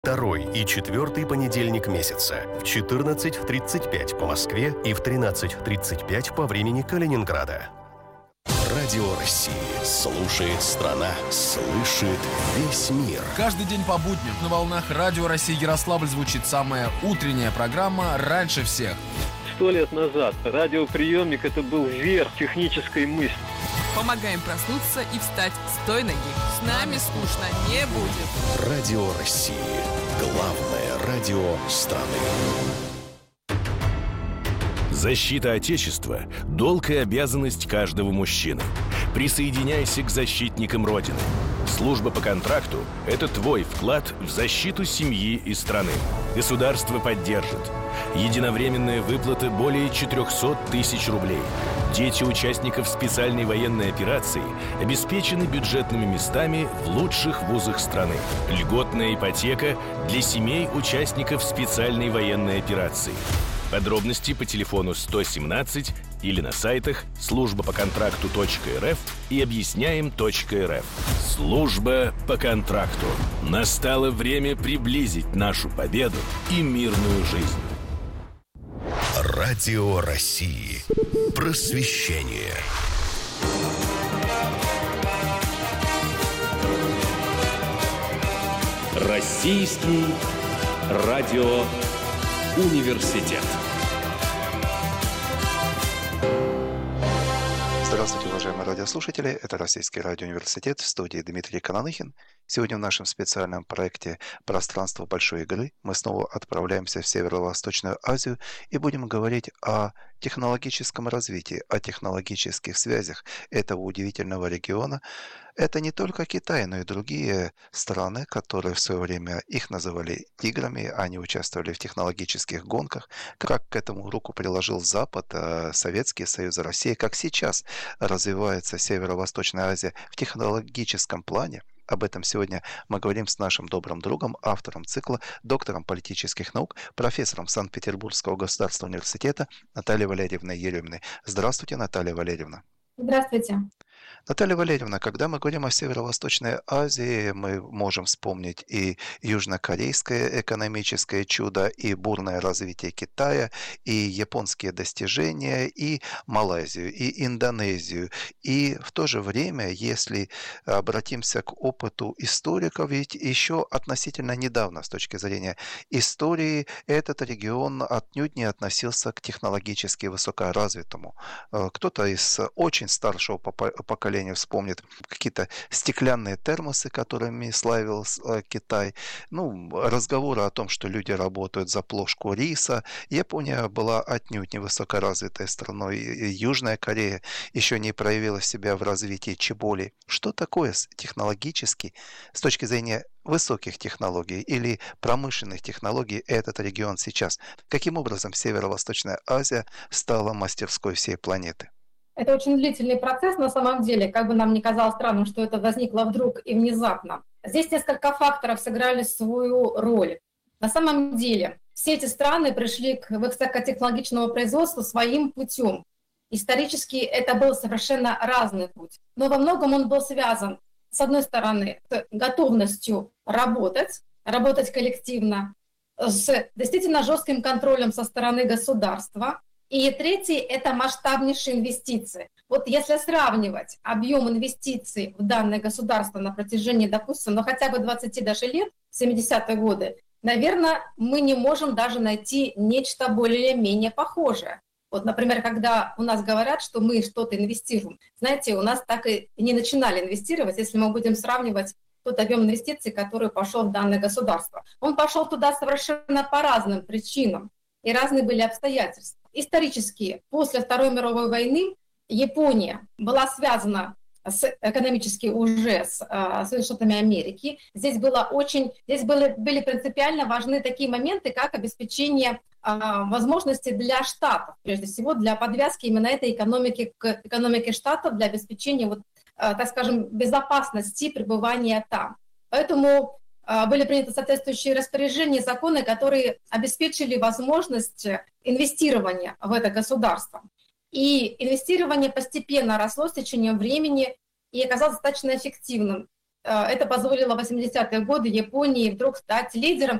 Второй и четвертый понедельник месяца в 14:35 по Москве и в 13:35 по времени Калининграда. Радио России. Слушает страна. Слышит весь мир. Каждый день по будням на волнах Радио России Ярославль звучит самая утренняя программа «Раньше всех». 100 лет назад радиоприемник – это был верх технической мысли. Помогаем проснуться и встать с той ноги. С нами скучно не будет. Радио России. Главное радио страны. Защита Отечества – долг и обязанность каждого мужчины. Присоединяйся к защитникам Родины. Служба по контракту – это твой вклад в защиту семьи и страны. Государство поддержит. Единовременная выплата более 400 тысяч рублей. Дети участников специальной военной операции обеспечены бюджетными местами в лучших вузах страны. Льготная ипотека для семей участников специальной военной операции. Подробности по телефону 117 или на сайтах службапоконтракту.рф и объясняем.рф. Служба по контракту. Настало время приблизить нашу победу и мирную жизнь. Радио России. Просвещение. Российский радиоуниверситет. Здравствуйте, уважаемые радиослушатели. Это Российский радиоуниверситет, в студии Дмитрий Кананыхин. Сегодня в нашем специальном проекте «Пространство большой игры» мы снова отправляемся в Северо-Восточную Азию и будем говорить о технологическом развитии, о технологических связях этого удивительного региона. Это не только Китай, но и другие страны, которые в свое время их называли тиграми, они участвовали в технологических гонках. Как к этому руку приложил Запад, Советский Союз, Россия, как сейчас развивается Северо-Восточная Азия в технологическом плане. Об этом сегодня мы говорим с нашим добрым другом, автором цикла, доктором политических наук, профессором Санкт-Петербургского государственного университета Натальей Валерьевной Ереминой. Здравствуйте, Наталья Валерьевна. Здравствуйте. Наталья Валерьевна, когда мы говорим о Северо-Восточной Азии, мы можем вспомнить и южнокорейское экономическое чудо, и бурное развитие Китая, и японские достижения, и Малайзию, и Индонезию. И в то же время, если обратимся к опыту историков, ведь еще относительно недавно, с точки зрения истории, этот регион отнюдь не относился к технологически высокоразвитому. Кто-то из очень старшего поколения вспомнит какие-то стеклянные термосы, которыми славился Китай. Разговоры о том, что люди работают за плошку риса. Япония была отнюдь не высокоразвитой страной. И Южная Корея еще не проявила себя в развитии чеболи. Что такое технологически, с точки зрения высоких технологий или промышленных технологий, этот регион сейчас? Каким образом Северо-Восточная Азия стала мастерской всей планеты? Это очень длительный процесс на самом деле, как бы нам ни казалось странным, что это возникло вдруг и внезапно. Здесь несколько факторов сыграли свою роль. На самом деле все эти страны пришли к высокотехнологичному производству своим путем. Исторически это был совершенно разный путь. Но во многом он был связан, с одной стороны, с готовностью работать коллективно, с действительно жестким контролем со стороны государства. И третий – это масштабнейшие инвестиции. Вот если сравнивать объем инвестиций в данное государство на протяжении, допустим, хотя бы 20 даже лет, 70-е годы, наверное, мы не можем даже найти нечто более-менее похожее. Вот, например, когда у нас говорят, что мы что-то инвестируем, знаете, у нас так и не начинали инвестировать, если мы будем сравнивать тот объем инвестиций, который пошел в данное государство. Он пошел туда совершенно по разным причинам, и разные были обстоятельства. Исторически, после Второй мировой войны Япония была связана экономически уже с Соединенными Штатами Америки. Здесь были принципиально важны такие моменты, как обеспечение возможностей для штатов, прежде всего для подвязки именно этой экономики к экономике штатов, для обеспечения, так скажем, безопасности пребывания там. Поэтому были приняты соответствующие распоряжения, законы, которые обеспечили возможность инвестирования в это государство. И инвестирование постепенно росло с течением времени и оказалось достаточно эффективным. это позволило в 80-е годы Японии вдруг стать лидером